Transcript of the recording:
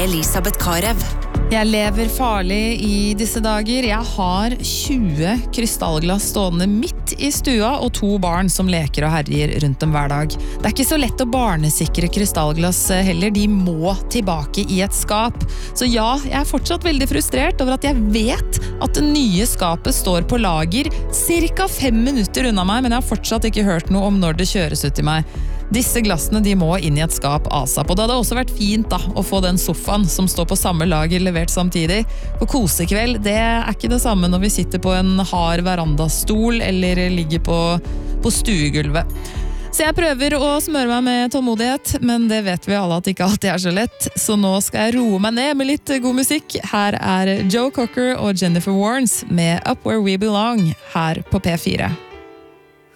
Elisabeth Karev. Jeg lever farlig i disse dager. Jeg har 20 krystallglass stående midt i stua og 2 barn som leker og herjer rundt dem hver dag. Det er ikke så lett å barnesikre krystallglass heller. De må tilbake i et skap. Så ja, jeg er fortsatt veldig frustrert over at jeg vet at det nye skapet står på lager cirka 5 minutter unna meg, men jeg har fortsatt ikke hørt noe om når det kjøres ut til meg. Disse glassene de må inn i et skap ASAP, og det hadde også vært fint da, å få den sofaen som står på samme lager levert samtidig. For kosekveld, det er ikke det samme når vi sitter på en hard verandastol eller ligger på stuegulvet. Så jeg prøver å smøre meg med tålmodighet, men det vet vi alle at ikke alltid er så lett. Så nå skal jeg roe meg ned med litt god musikk. Her er Joe Cocker og Jennifer Warnes med Up Where We Belong her på P4.